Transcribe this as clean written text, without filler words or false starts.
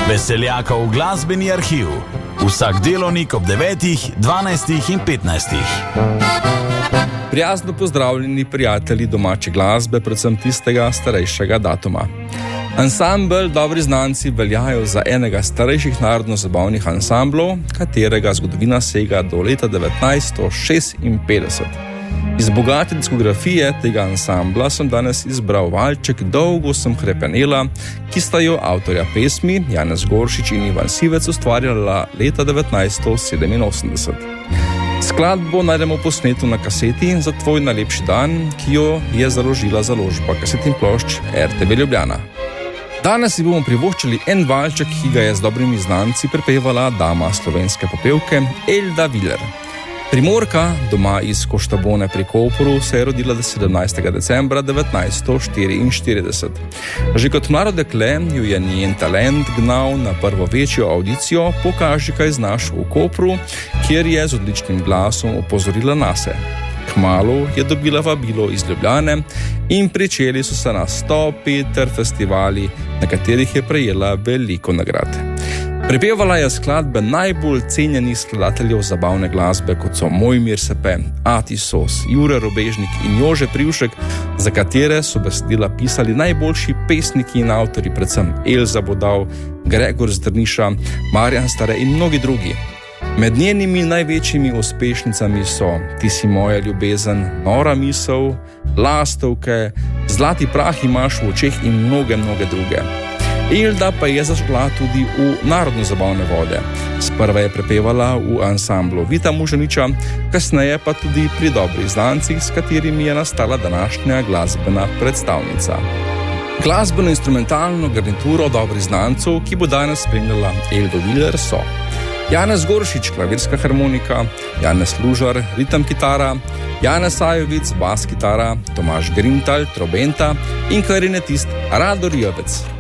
Veseljakov glasbeni arhiv. Vsak delovnik ob 9, 12 in 15. Prijazno pozdravljeni prijatelji domače glasbe, predvsem tistega starejšega datuma. Ansambel Dobri znanci veljajo za enega starejših narodno-zabavnih ansamblov, katerega zgodovina sega do leta 1956. Iz bogate diskografije tega ansambla sem danes izbral valček Dolgo sem hrepenela, ki sta jo avtorja pesmi Janez Goršič in Ivan Sivec ustvarjala leta 1987. Skladbo najdemo posneto na kaseti Za tvoj najlepši dan, ki jo je založila založba kaset in plošč RTV Ljubljana. Danes si bomo privoščili en valček, ki ga je z Dobrimi znanci prepevala dama slovenske popevke Elda Viler. Primorka, doma iz Koštabone pri Kopru, se je rodila 17. decembra 1944. Že kot mlado dekle jo je njen talent gnal na prvo večjo audicijo Pokaži, kaj znaš v Kopru, kjer je z odličnim glasom opozorila nase. Kmalu je dobila vabilo iz Ljubljane in pričeli so se nastopi ter festivali, na katerih je prejela veliko nagrad. Prepevala je skladbe najbolj cenjenih skladateljev zabavne glasbe, kot so Mojmir Sepe, Ati Sos, Jure Robežnik in Jože Privšek, za katere so besedila pisali najboljši pesniki in avtori, predvsem Elza Bodal, Gregor Zdrniša, Marjan Stare in mnogi drugi. Med njenimi največjimi uspešnicami so Ti si moja ljubezen, Nora misel, Lastovke, Zlati prah imaš v očeh in mnoge druge. Elda pa je zašla tudi v narodno-zabavne vode. Sprva je prepevala v ansamblu Vita Muženiča, kasneje pa tudi pri Dobrih znancih, s katerimi je nastala današnja glasbena predstavnica. Glasbeno-instrumentalno garnituro Dobrih znancev, ki bo danes spremljala Eldo Viler, so Janez Goršič, klavirska harmonika, Janez Lužar, ritem kitara, Janez Sajovic, bas kitara, Tomaž Grintal, trobenta in klarinetist Rador Jovec.